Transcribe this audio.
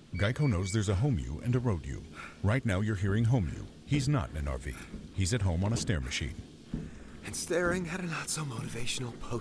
Geico knows there's a home you and a road you. Right now you're hearing home you. He's not in an RV. He's at home on a stair machine. And staring at a not-so-motivational